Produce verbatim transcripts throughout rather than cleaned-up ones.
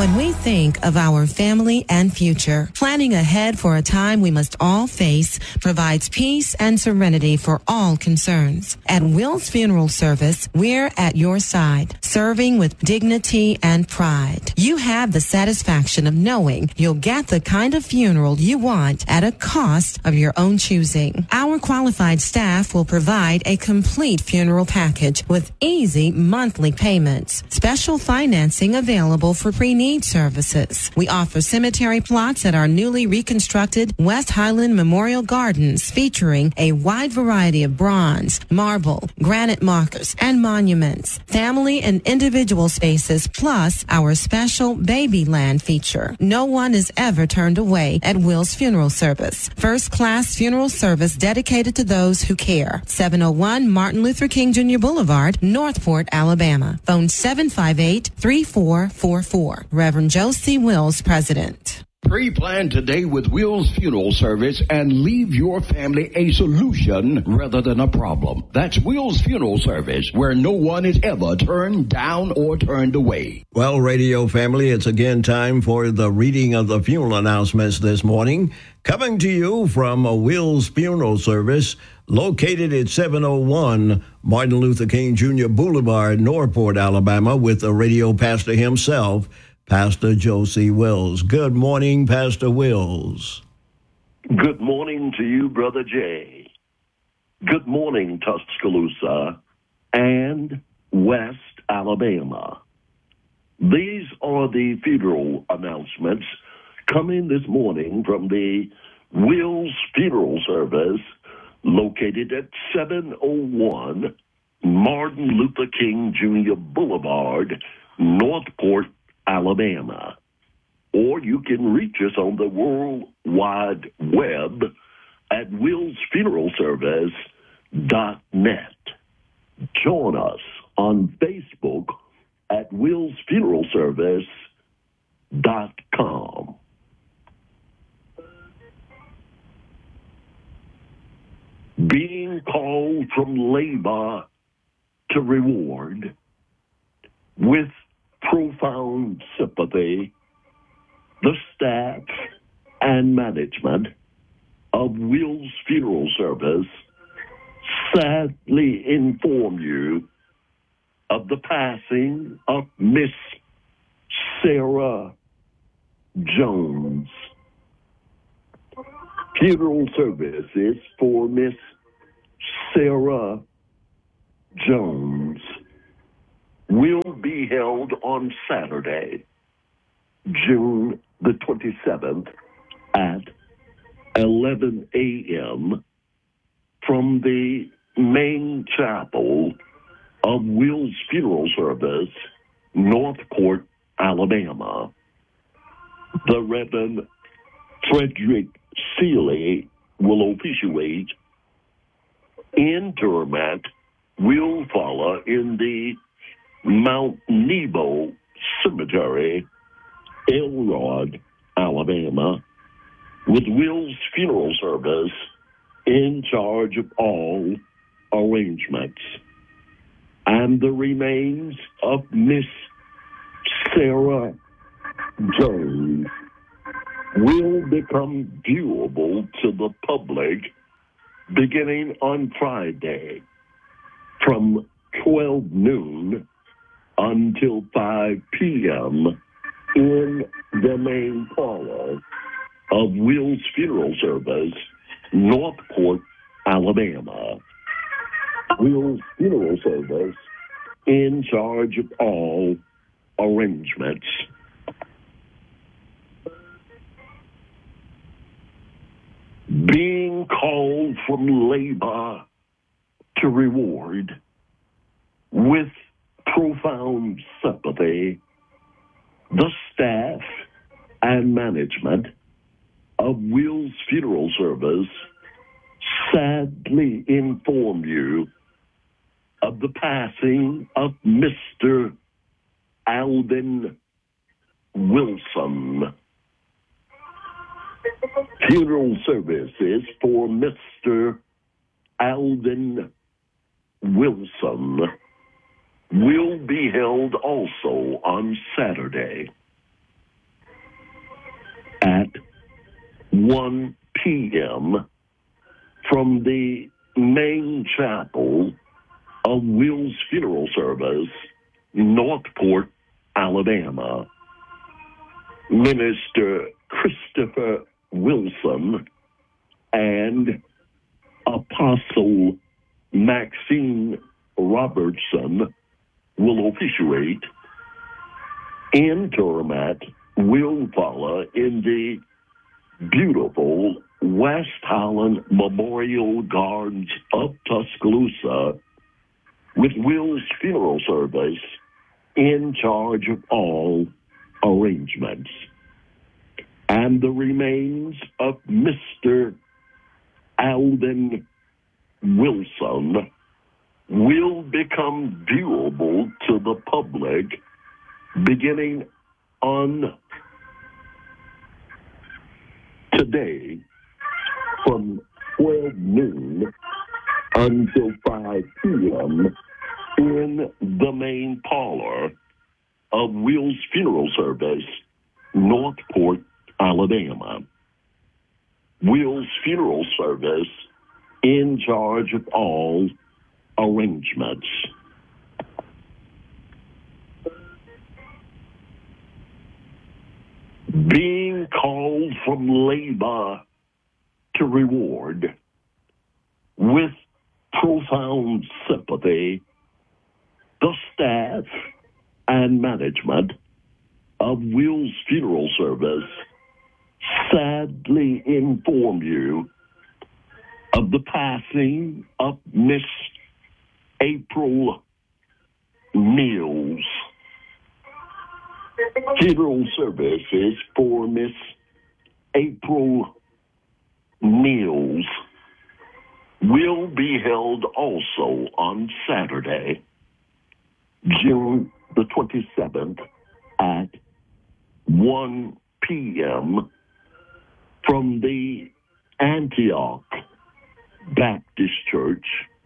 When we think of our family and future, planning ahead for a time we must all face provides peace and serenity for all concerns. At Will's Funeral Service, we're at your side, serving with dignity and pride. You have the satisfaction of knowing you'll get the kind of funeral you want at a cost of your own choosing. Our qualified staff will provide a complete funeral package with easy monthly payments. Special financing available for pre-need services. We offer cemetery plots at our newly reconstructed West Highland Memorial Gardens, featuring a wide variety of bronze, marble, granite markers, and monuments. Family and individual spaces, plus our special baby land feature. No one is ever turned away at Will's Funeral Service. First class funeral service dedicated to those who care. seven oh one Martin Luther King Junior Boulevard, Northport, Alabama. Phone seven five eight, three four four four. Reverend Josie Wills, President. Pre-plan today with Will's Funeral Service and leave your family a solution rather than a problem. That's Will's Funeral Service, where no one is ever turned down or turned away. Well, radio family, it's again time for the reading of the funeral announcements this morning. Coming to you from a Will's Funeral Service, located at seven oh one Martin Luther King Junior Boulevard, Northport, Alabama, with the radio pastor himself, Pastor Josie Wills. Good morning, Pastor Wills. Good morning to you, Brother Jay. Good morning, Tuscaloosa and West Alabama. These are the funeral announcements coming this morning from the Wills Funeral Service, located at seven oh one Martin Luther King Junior Boulevard, Northport, Alabama. Or you can reach us on the World Wide Web at wills funeral service dot net. Join us on Facebook at wills funeral service dot com. Being called from labor to reward with profound sympathy, the staff and management of Will's Funeral Service sadly inform you of the passing of Miss Sarah Jones. Funeral services for Miss Sarah Jones will be held on Saturday, June the twenty-seventh at eleven a.m. from the main chapel of Will's Funeral Service, Northport, Alabama. The Reverend Frederick Seeley will officiate. Interment will follow in the Mount Nebo Cemetery, Elrod, Alabama, with Will's Funeral Service in charge of all arrangements. And the remains of Miss Sarah Jones will become viewable to the public beginning on Friday from twelve noon until five p.m. in the main parlor of Will's Funeral Service, Northport, Alabama. Will's Funeral Service in charge of all arrangements. Being called from labor to reward with profound sympathy, the staff and management of Will's Funeral Service sadly inform you of the passing of Mister Alvin Wilson. Funeral services for Mister Alvin Wilson will be held also on Saturday, one p.m. from the main chapel of Will's Funeral Service, Northport, Alabama. Minister Christopher Wilson and Apostle Maxine Robertson will officiate. Interment will follow in the beautiful West Highland Memorial Gardens of Tuscaloosa, with Will's Funeral Service in charge of all arrangements. And the remains of Mister Alvin Wilson will become viewable to the public beginning on today from twelve noon until five p.m. in the main parlor of Will's Funeral Service, Northport, Alabama. Will's Funeral Service in charge of all arrangements. Being called from labor to reward, with profound sympathy, the staff and management of Will's Funeral Service sadly inform you of the passing of Miss April Mills. Funeral services for Miss April Mills will be held also on Saturday, June the twenty-seventh at one p.m. from the Antioch Baptist Church.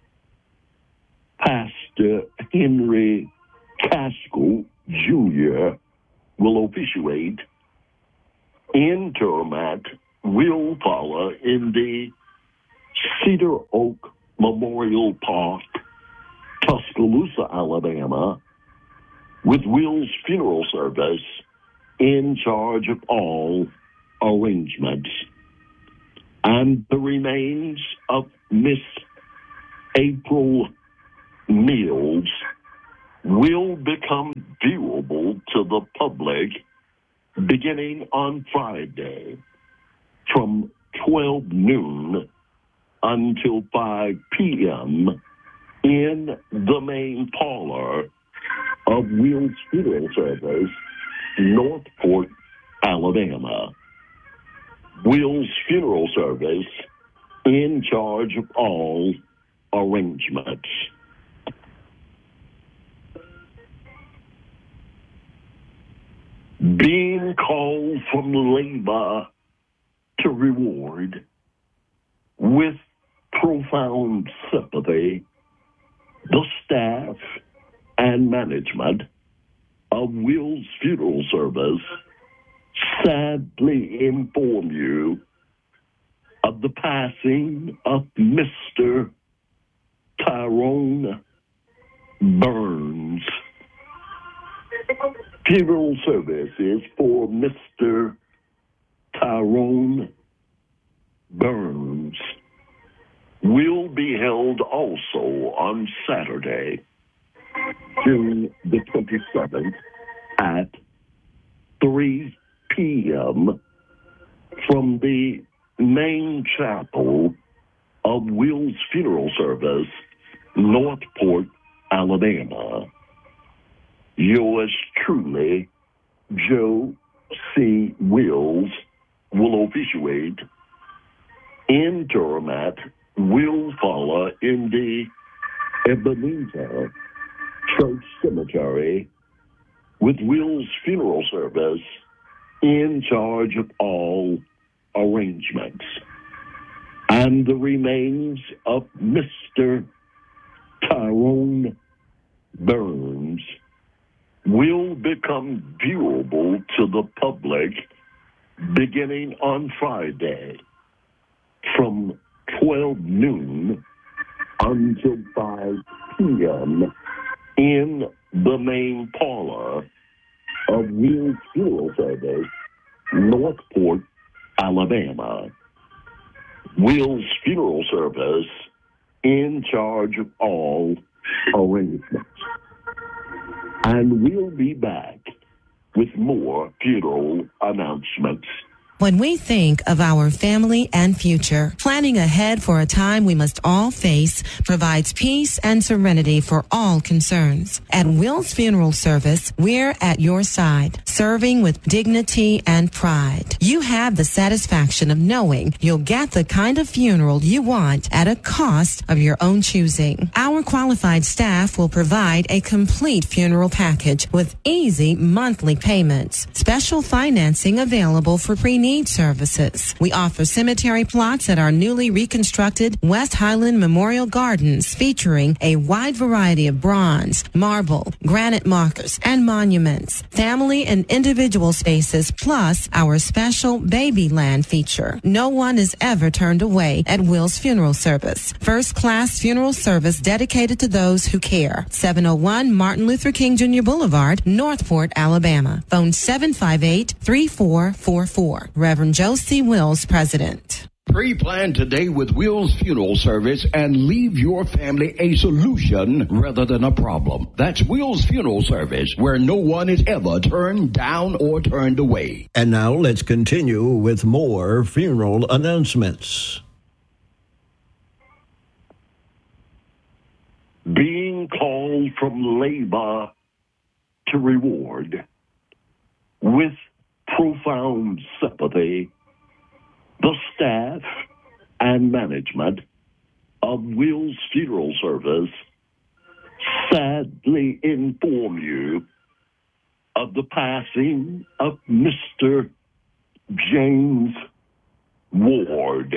Pastor Henry Caskell Junior will officiate. Interment will follow in the Cedar Oak Memorial Park, Tuscaloosa, Alabama, with Will's Funeral Service in charge of all arrangements. And the remains of Miss April Mills will become viewable to the public beginning on Friday from twelve noon until five p.m. in the main parlor of Will's Funeral Service, Northport, Alabama. Will's Funeral Service in charge of all arrangements. Being called from labor to reward, with profound sympathy, the staff and management of Will's Funeral Service sadly inform you of the passing of Mister Tyrone Burns. Funeral services for Mister Tyrone Burns will be held also on Saturday, June the twenty-seventh at three p.m. from the main chapel of Will's Funeral Service, Northport, Alabama. Yours truly, Joe C. Wills, will officiate. Interment will follow in the Ebenezer Church Cemetery, with Will's Funeral Service in charge of all arrangements. And the remains of Mister Tyrone Burns will become viewable to the public beginning on Friday from twelve noon until five p.m. in the main parlor of Wheels Funeral Service, Northport, Alabama. Wheels Funeral Service in charge of all arrangements. And we'll be back with more funeral announcements. When we think of our family and future, planning ahead for a time we must all face provides peace and serenity for all concerns. At Will's Funeral Service, we're at your side, serving with dignity and pride. You have the satisfaction of knowing you'll get the kind of funeral you want at a cost of your own choosing. Our qualified staff will provide a complete funeral package with easy monthly payments. Special financing available for pre-need services. We offer cemetery plots at our newly reconstructed West Highland Memorial Gardens, featuring a wide variety of bronze, marble, granite markers, and monuments, family and individual spaces, plus our special baby land feature. No one is ever turned away at Will's Funeral Service. First class funeral service dedicated to those who care. seven oh one Martin Luther King Junior Boulevard, Northport, Alabama. Phone seven five eight, three four four four. Reverend Josie Wills, President. Pre-plan today with Will's Funeral Service and leave your family a solution rather than a problem. That's Will's Funeral Service, where no one is ever turned down or turned away. And now let's continue with more funeral announcements. Being called from labor to reward with profound sympathy, the staff and management of Will's Funeral Service sadly inform you of the passing of Mister James Ward.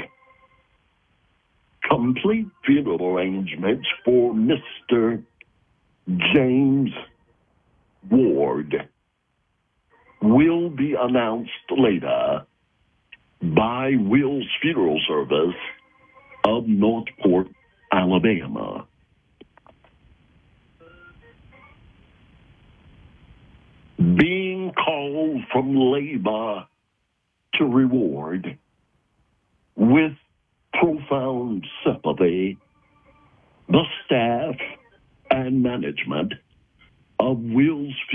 Complete funeral arrangements for Mister James Ward will be announced later by Will's Funeral Service of Northport, Alabama. Being called from labor to reward with profound sympathy, the staff and management of Will's